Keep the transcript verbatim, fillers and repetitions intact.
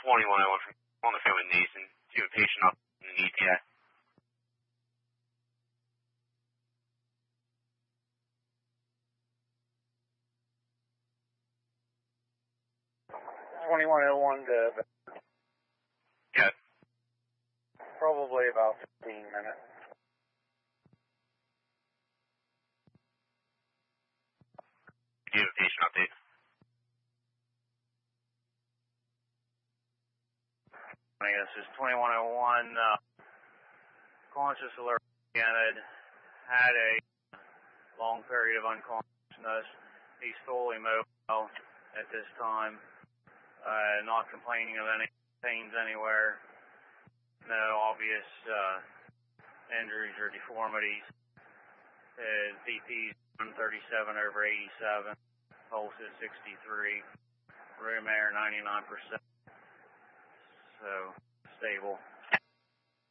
twenty-one oh one from on the phone with Nathan. Do you have a patient up in the E P A? twenty-one oh one to Yeah. probably about fifteen minutes. Do you have a patient update? This is twenty-one oh one, uh, conscious alert again. I'd had a long period of unconsciousness. He's fully mobile at this time, uh, not complaining of any pains anywhere, no obvious uh, injuries or deformities. His B P's one thirty-seven over eighty-seven, pulse is sixty-three, room air ninety-nine percent. So, stable.